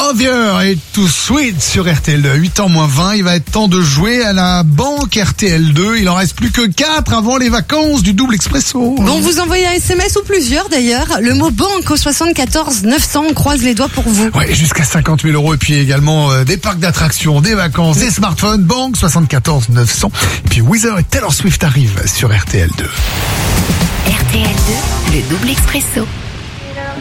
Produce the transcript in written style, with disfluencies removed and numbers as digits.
Healthier et Too Sweet sur RTL2. 8h moins 20, il va être temps de jouer à la banque RTL2. Il en reste plus que 4 avant les vacances du double expresso. Bon, vous envoyez un SMS ou plusieurs d'ailleurs. Le mot banque au 74 900. On croise les doigts pour vous. Ouais, jusqu'à 50 000 euros. Et puis également des parcs d'attractions, des vacances, des smartphones. Banque 74 900. Et puis Weezer et Taylor Swift arrivent sur RTL2. RTL2, le double expresso.